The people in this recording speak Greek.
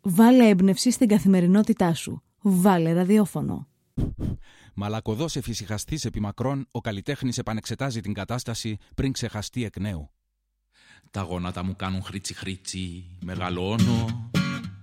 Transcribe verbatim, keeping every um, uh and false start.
Βάλε έμπνευση στην καθημερινότητά σου. Βάλε ραδιόφωνο. Μαλακωδός εφησυχαστής επί μακρόν, ο καλλιτέχνης επανεξετάζει την κατάσταση πριν ξεχαστεί εκ νέου. Τα γόνατα μου κάνουν χρήτσι χρήτσι, μεγαλώνω,